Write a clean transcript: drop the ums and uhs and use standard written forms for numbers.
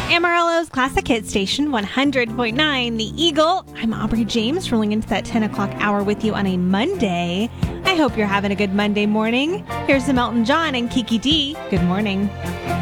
Amarillo's Classic Hit Station 100.9, The Eagle. I'm Aubrey James, rolling into that 10 o'clock hour with you on a Monday. I hope you're having a good Monday morning. Here's some Elton John and Kiki D. Good morning.